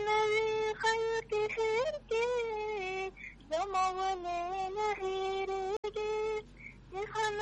نوي خلق خیر کې زما ولې نه هېرېږي د خلق